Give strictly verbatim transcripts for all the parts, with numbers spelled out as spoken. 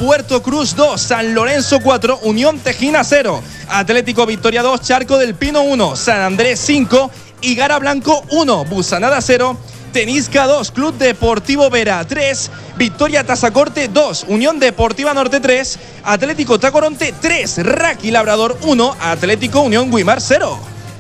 Puerto Cruz dos, San Lorenzo cuatro, Unión Tejina cero, Atlético Victoria dos, Charco del Pino uno, San Andrés cinco, Higara Blanco uno, Busanada cero, Tenisca dos, Club Deportivo Vera tres, Victoria Tazacorte dos, Unión Deportiva Norte tres, Atlético Tacoronte tres, Raki Labrador uno, Atlético Unión Guimar cero.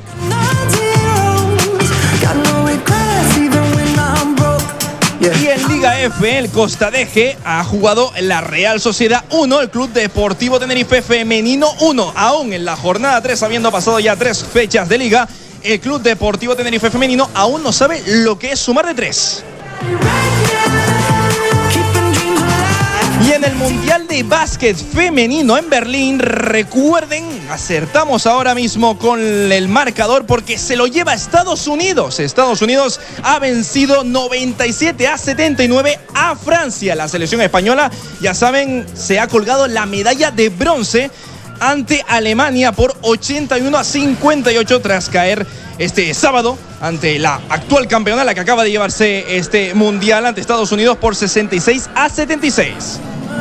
Y en Liga F, el Costa D G ha jugado la Real Sociedad uno, el Club Deportivo Tenerife Femenino uno. Aún en la jornada tres, habiendo pasado ya tres fechas de Liga, el Club Deportivo Tenerife Femenino aún no sabe lo que es sumar de tres. Y en el Mundial de Básquet Femenino en Berlín, recuerden, acertamos ahora mismo con el marcador porque se lo lleva Estados Unidos. Estados Unidos ha vencido noventa y siete a setenta y nueve a Francia. La selección española, ya saben, se ha colgado la medalla de bronce ante Alemania por ochenta y uno a cincuenta y ocho tras caer este sábado ante la actual campeona, la que acaba de llevarse este mundial ante Estados Unidos por sesenta y seis a setenta y seis.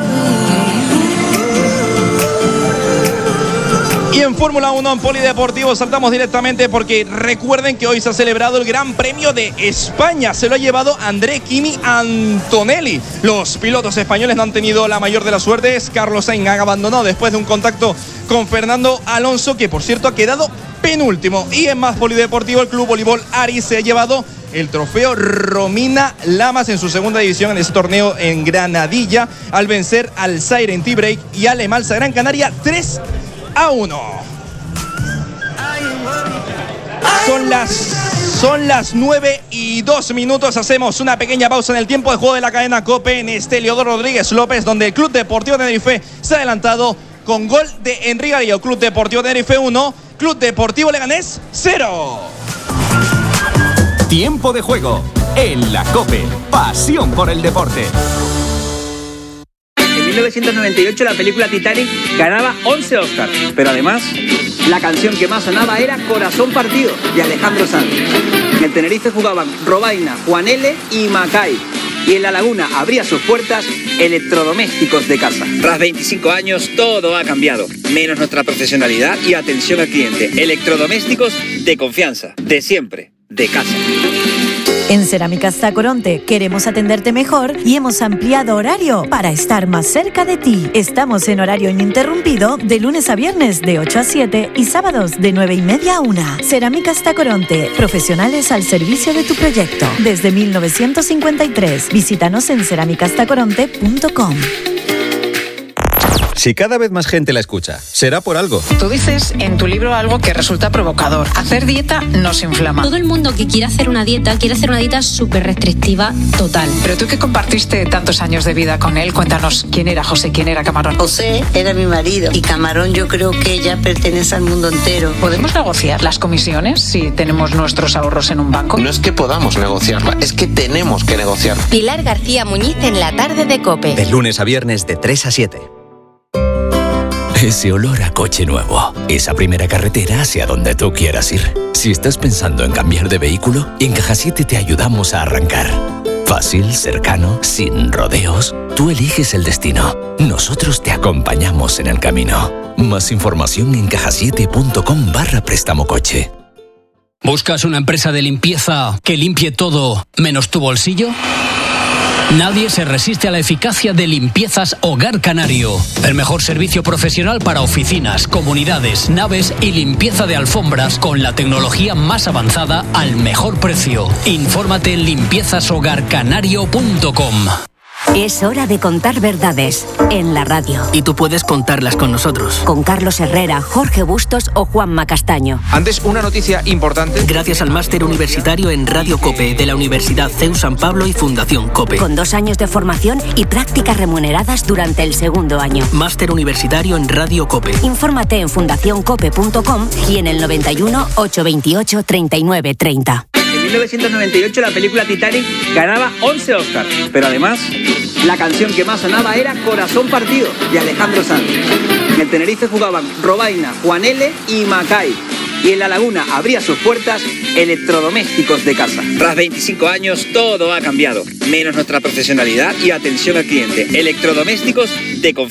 Y en Fórmula uno, en Polideportivo, saltamos directamente porque recuerden que hoy se ha celebrado el Gran Premio de España. Se lo ha llevado André Kimi Antonelli. Los pilotos españoles no han tenido la mayor de las suertes. Carlos Sainz ha abandonado después de un contacto con Fernando Alonso, que por cierto ha quedado penúltimo. Y en más Polideportivo, el Club Voleibol Ari se ha llevado el trofeo Romina Lamas en su segunda división en ese torneo en Granadilla, al vencer al Zaire en T-Break y al Emalsa Gran Canaria tres a uno. Son las, son las nueve y dos minutos. Hacemos una pequeña pausa en el tiempo de juego de la cadena COPE en este Leodoro Rodríguez López, donde el Club Deportivo Tenerife se ha adelantado con gol de Enrique Garillo. Club Deportivo Tenerife uno, Club Deportivo Leganés cero. Tiempo de juego en la COPE. Pasión por el deporte. En mil novecientos noventa y ocho la película Titanic ganaba once Oscars, pero además la canción que más sonaba era Corazón Partido de Alejandro Sanz. En el Tenerife jugaban Robaina, Juan L. y Macay. Y en La Laguna abría sus puertas Electrodomésticos de Casa. Tras veinticinco años todo ha cambiado, menos nuestra profesionalidad y atención al cliente. Electrodomésticos de confianza, de siempre, de casa. En Cerámicas Tacoronte queremos atenderte mejor y hemos ampliado horario para estar más cerca de ti. Estamos en horario ininterrumpido de lunes a viernes de ocho a siete y sábados de nueve y media a una. Cerámicas Tacoronte, profesionales al servicio de tu proyecto. Desde mil novecientos cincuenta y tres, visítanos en cerámicas tacoronte punto com. Si cada vez más gente la escucha, será por algo. Tú dices en tu libro algo que resulta provocador. Hacer dieta nos inflama. Todo el mundo que quiere hacer una dieta, quiere hacer una dieta súper restrictiva, total. Pero tú que compartiste tantos años de vida con él, cuéntanos quién era José, quién era Camarón. José era mi marido y Camarón yo creo que ella pertenece al mundo entero. ¿Podemos negociar las comisiones si tenemos nuestros ahorros en un banco? No es que podamos negociarla, es que tenemos que negociarla. Pilar García Muñiz en la tarde de COPE. De lunes a viernes de tres a siete. Ese olor a coche nuevo, esa primera carretera hacia donde tú quieras ir. Si estás pensando en cambiar de vehículo, en Caja siete te ayudamos a arrancar. Fácil, cercano, sin rodeos. Tú eliges el destino. Nosotros te acompañamos en el camino. Más información en cajasiete punto com barra préstamo coche. ¿Buscas una empresa de limpieza que limpie todo menos tu bolsillo? Nadie se resiste a la eficacia de Limpiezas Hogar Canario. El mejor servicio profesional para oficinas, comunidades, naves y limpieza de alfombras con la tecnología más avanzada al mejor precio. Infórmate en limpiezas hogar canario punto com. Es hora de contar verdades en la radio. Y tú puedes contarlas con nosotros. Con Carlos Herrera, Jorge Bustos o Juanma Castaño. Antes, una noticia importante. Gracias al máster universitario en Radio COPE de la Universidad C E U San Pablo y Fundación COPE. Con dos años de formación y prácticas remuneradas durante el segundo año. Máster universitario en Radio COPE. Infórmate en fundación cope punto com y en el noventa y uno, ochocientos veintiocho, treinta y nueve treinta. En mil novecientos noventa y ocho la película Titanic ganaba once Oscars, pero además la canción que más sonaba era Corazón Partido de Alejandro Sanz. En el Tenerife jugaban Robaina, Juan L. y Macay. Y en La Laguna abría sus puertas Electrodomésticos de Casa. Tras veinticinco años todo ha cambiado, menos nuestra profesionalidad y atención al cliente. Electrodomésticos de confianza.